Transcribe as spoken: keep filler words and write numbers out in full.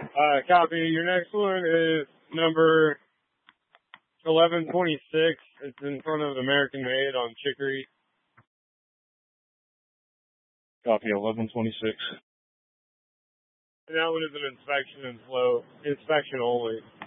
Uh, copy. Your next one is number eleven twenty-six. It's in front of American Made on Chicory. Copy, eleven twenty-six. And that one is an inspection and flow. Inspection only.